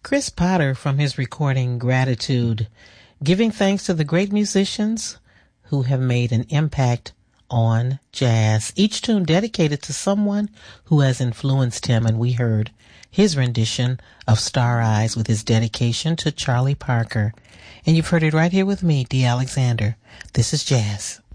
Chris Potter from his recording Gratitude, giving thanks to the great musicians who have made an impact on jazz. Each tune dedicated to someone who has influenced him, and we heard his rendition of Star Eyes with his dedication to Charlie Parker. And you've heard it right here with me, Dee Alexander. This is Jazz.